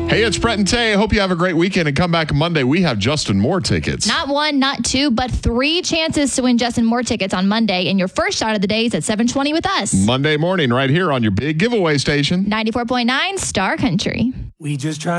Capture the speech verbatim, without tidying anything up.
Hey, it's Brett and Tay. I hope you have a great weekend and come back Monday. We have Justin Moore tickets. Not one, not two, but three chances to win Justin Moore tickets on Monday. And your first shot of the day is at seven twenty with us. Monday morning right here on your big giveaway station. ninety-four point nine Star Country. We just try